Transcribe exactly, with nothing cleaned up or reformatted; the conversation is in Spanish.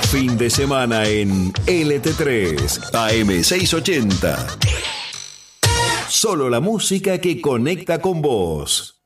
Fin de semana en L T tres, A M seiscientos ochenta. Solo la música que conecta con vos.